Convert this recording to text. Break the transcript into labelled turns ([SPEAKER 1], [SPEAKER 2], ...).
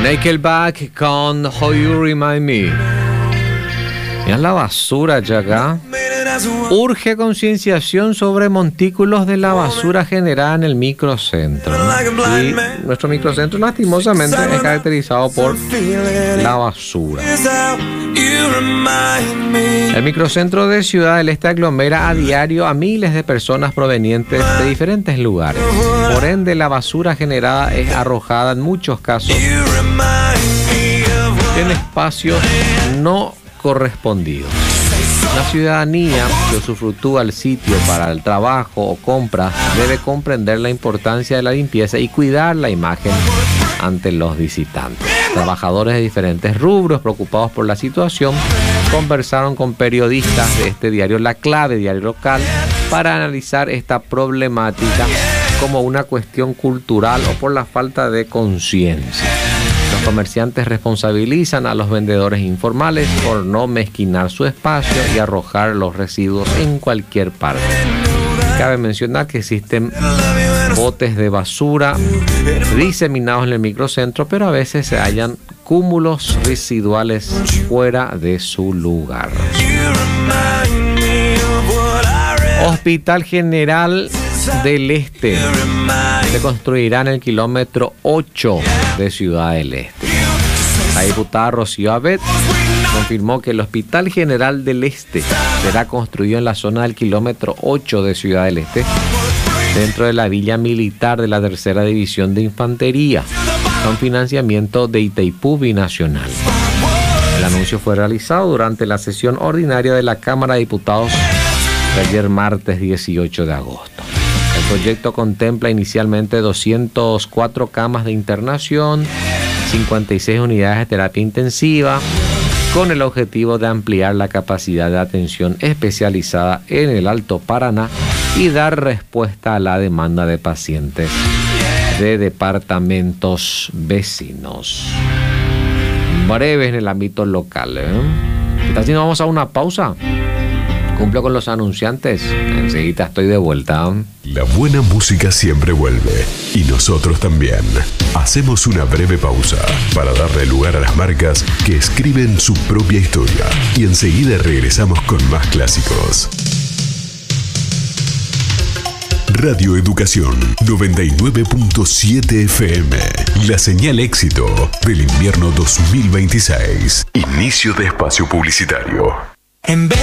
[SPEAKER 1] Nickelback con How You Remind Me. Mira la basura ya acá. Urge concienciación sobre montículos de la basura generada en el microcentro. Y nuestro microcentro lastimosamente es caracterizado por la basura. El microcentro de Ciudad del Este aglomera a diario a miles de personas provenientes de diferentes lugares. Por ende, la basura generada es arrojada en muchos casos en espacios no correspondidos. La ciudadanía que usufructúa el sitio para el trabajo o compras debe comprender la importancia de la limpieza y cuidar la imagen ante los visitantes. Trabajadores de diferentes rubros preocupados por la situación conversaron con periodistas de este diario La Clave, diario local, para analizar esta problemática como una cuestión cultural o por la falta de conciencia. Los comerciantes responsabilizan a los vendedores informales por no mezquinar su espacio y arrojar los residuos en cualquier parte. Cabe mencionar que existen botes de basura diseminados en el microcentro, pero a veces se hallan cúmulos residuales fuera de su lugar. Hospital General del Este se construirá en el kilómetro 8 de Ciudad del Este. La diputada Rocío Abet confirmó que el Hospital General del Este será construido en la zona del kilómetro 8 de Ciudad del Este, dentro de la Villa Militar de la Tercera División de Infantería, con financiamiento de Itaipú Binacional. El anuncio fue realizado durante la sesión ordinaria de la Cámara de Diputados de ayer martes 18 de agosto. El proyecto contempla inicialmente 204 camas de internación, 56 unidades de terapia intensiva, con el objetivo de ampliar la capacidad de atención especializada en el Alto Paraná y dar respuesta a la demanda de pacientes de departamentos vecinos. Breves en el ámbito local. ¿Está haciendo? Vamos a una pausa. Cumplo con los anunciantes. Enseguida estoy de vuelta.
[SPEAKER 2] La buena música siempre vuelve. Y nosotros también. Hacemos una breve pausa para darle lugar a las marcas que escriben su propia historia. Y enseguida regresamos con más clásicos. Radio Educación 99.7 FM. La señal éxito del invierno 2026. Inicio de espacio publicitario.
[SPEAKER 3] En vez